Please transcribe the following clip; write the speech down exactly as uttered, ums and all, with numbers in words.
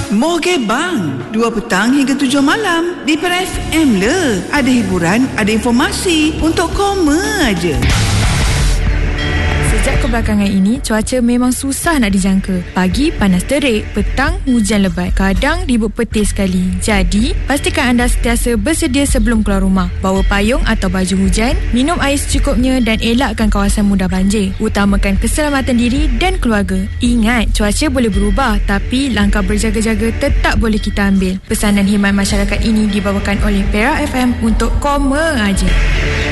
Moge bang, dua petang hingga tujuh malam di Perai F M le. Ada hiburan, ada informasi untuk koma aja. Sejak kebelakangan ini, cuaca memang susah nak dijangka. Pagi panas terik, petang hujan lebat, kadang ribut petir sekali. Jadi, pastikan anda sentiasa bersedia sebelum keluar rumah. Bawa payung atau baju hujan, minum air secukupnya dan elakkan kawasan mudah banjir. Utamakan keselamatan diri dan keluarga. Ingat, cuaca boleh berubah, tapi langkah berjaga-jaga tetap boleh kita ambil. Pesanan khidmat masyarakat ini dibawakan oleh Perak F M untuk koma aja.